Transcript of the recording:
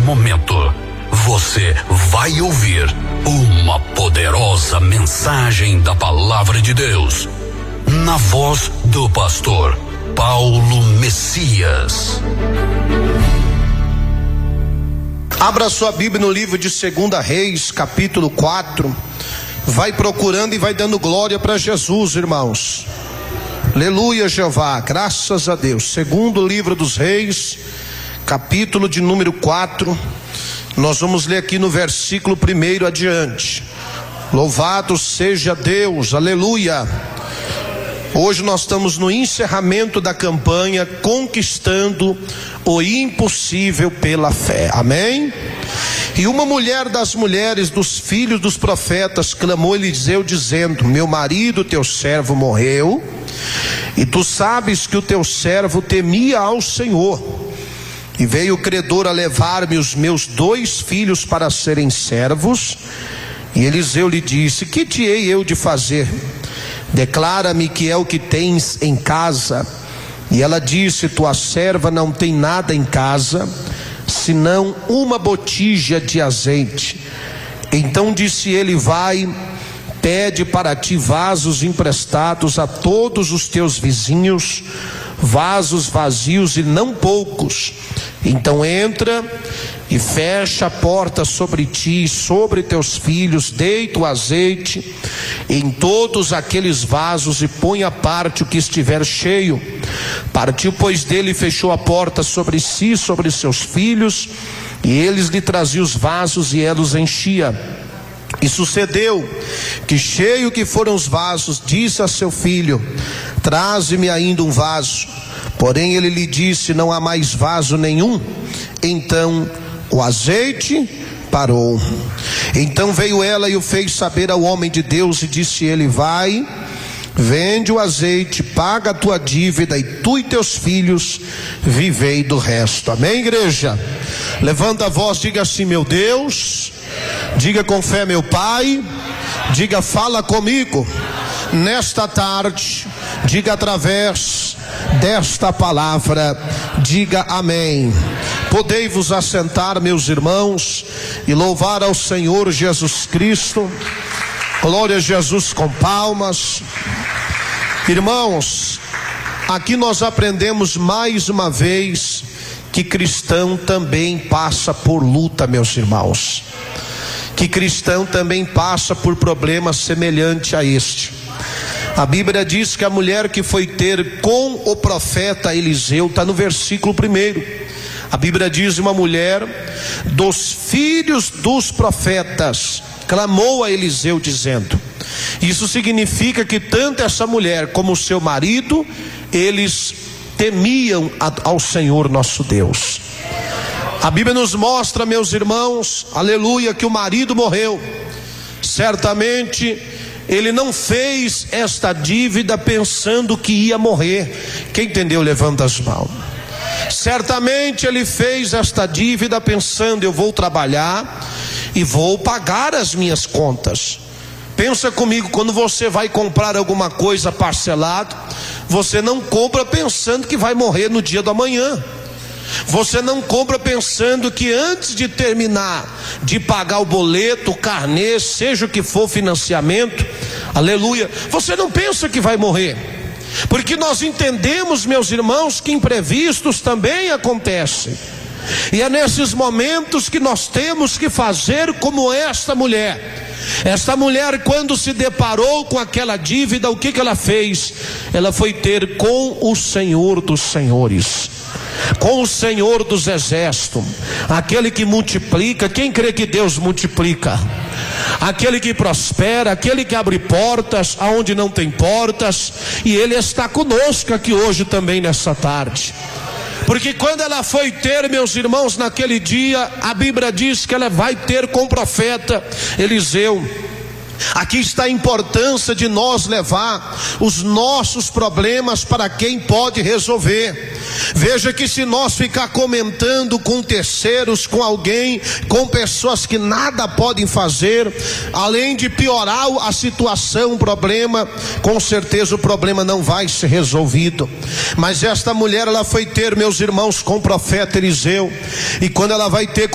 momento, você vai ouvir uma poderosa mensagem da Palavra de Deus, na voz do pastor Paulo Messias. Abra sua Bíblia no livro de 2 Reis, capítulo 4. Vai procurando e vai dando glória para Jesus, irmãos. Aleluia, Jeová, graças a Deus. Segundo livro dos Reis, capítulo de número 4. Nós vamos ler aqui no versículo 1 adiante. Louvado seja Deus, aleluia. Hoje nós estamos no encerramento da campanha Conquistando o Impossível pela Fé, amém? E uma mulher das mulheres dos filhos dos profetas clamou a Eliseu dizendo: meu marido, teu servo, morreu, e tu sabes que o teu servo temia ao Senhor, e veio o credor a levar-me os meus 2 filhos para serem servos. E Eliseu lhe disse: que te hei eu de fazer? Declara-me que é o que tens em casa. E ela disse: tua serva não tem nada em casa, senão uma botija de azeite. Então disse ele: vai, pede para ti vasos emprestados a todos os teus vizinhos, vasos vazios e não poucos. Então entra e fecha a porta sobre ti e sobre teus filhos, deita o azeite em todos aqueles vasos e põe à parte o que estiver cheio. Partiu, pois, dele e fechou a porta sobre si e sobre seus filhos, e eles lhe traziam os vasos e ela os enchia. E sucedeu que, cheio que foram os vasos, disse a seu filho: traze-me ainda um vaso. Porém ele lhe disse: não há mais vaso nenhum. Então o azeite parou. Então veio ela e o fez saber ao homem de Deus, e disse ele: vai, vende o azeite, paga a tua dívida, e tu e teus filhos vivei do resto. Amém, igreja? Levanta a voz, diga assim: meu Deus. Diga com fé: meu Pai. Diga: fala comigo nesta tarde. Diga através desta palavra. Diga amém. Podei-vos assentar, meus irmãos, e louvar ao Senhor Jesus Cristo. Glória a Jesus com palmas. Irmãos, aqui nós aprendemos mais uma vez que cristão também passa por luta, meus irmãos. Que cristão também passa por problemas semelhantes a este. A Bíblia diz que a mulher que foi ter com o profeta Eliseu, está no versículo 1. A Bíblia diz: uma mulher dos filhos dos profetas clamou a Eliseu dizendo. Isso significa que tanto essa mulher como o seu marido, eles temiam ao Senhor nosso Deus. A Bíblia nos mostra, meus irmãos, aleluia, que o marido morreu. Certamente ele não fez esta dívida pensando que ia morrer. Quem entendeu, levanta as mãos. Certamente ele fez esta dívida pensando: eu vou trabalhar e vou pagar as minhas contas. Pensa comigo, quando você vai comprar alguma coisa parcelado, você não compra pensando que vai morrer no dia do amanhã. Você não compra pensando que antes de terminar de pagar o boleto, o carnê, seja o que for financiamento, aleluia, você não pensa que vai morrer. Porque nós entendemos, meus irmãos, que imprevistos também acontecem. E é nesses momentos que nós temos que fazer como esta mulher. Esta mulher, quando se deparou com aquela dívida, o que ela fez? Ela foi ter com o Senhor dos Senhores, com o Senhor dos Exércitos, aquele que multiplica. Quem crê que Deus multiplica? Aquele que prospera, aquele que abre portas aonde não tem portas. E Ele está conosco aqui hoje também nessa tarde. Porque quando ela foi ter, meus irmãos, naquele dia, a Bíblia diz que ela vai ter com o profeta Eliseu. Aqui está a importância de nós levar os nossos problemas para quem pode resolver. Veja que se nós ficar comentando com terceiros, com alguém, com pessoas que nada podem fazer, além de piorar a situação, o problema, com certeza o problema não vai ser resolvido. Mas esta mulher, ela foi ter, meus irmãos, com o profeta Eliseu, e quando ela vai ter